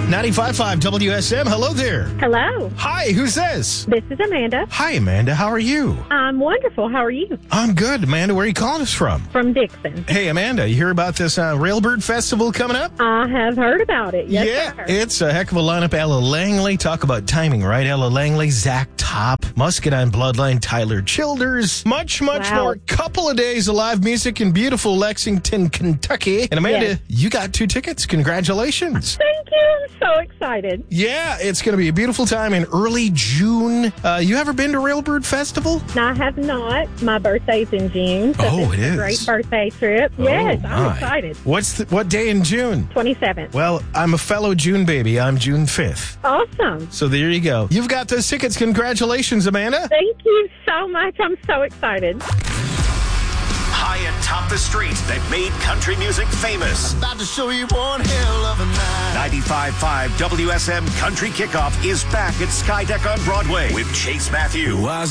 95.5 WSM. Hello there. Hello. Hi, who's this? This is Amanda. Hi, Amanda. How are you? I'm wonderful. How are you? I'm good. Amanda, where are you calling us from? From Dixon. Hey, Amanda, you hear about this Railbird Festival coming up? I have heard about it. Yes, yeah, sir. it's a heck of a lineup. Ella Langley. Talk about timing, right? Ella Langley, Zach Top, Muscadine Bloodline, Tyler Childers. Much Wow. more. Couple of days of live music in beautiful Lexington, Kentucky. And Amanda, Yes. you got 2 tickets. Congratulations. Thank you. I'm so excited. Yeah, it's going to be a beautiful time in early June. You ever been to Railbird Festival? I have not. My birthday's in June. So Oh, this it is is. a great birthday trip. Yes, Oh, I'm my. excited. What day in June? 27th. Well, I'm a fellow June baby. I'm June 5th. Awesome. So there you go. You've got those tickets. Congratulations, Amanda. Thank you so much. I'm so excited. High atop the street that made country music famous. About to show you one hell of a night. 95.5 WSM Country Kickoff is back at Skydeck on Broadway with Chase Matthew.